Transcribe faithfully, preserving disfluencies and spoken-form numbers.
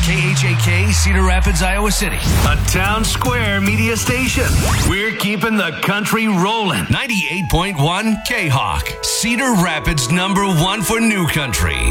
K H A K, Cedar Rapids, Iowa City. A Town Square media station. We're keeping the country rolling. ninety-eight point one K-Hawk, Cedar Rapids number one for new country.